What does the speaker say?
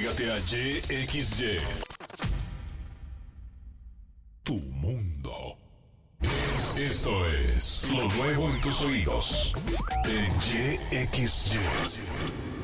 Cámbiate a YXY. Tu mundo. Esto es lo nuevo en tus oídos. En YXY.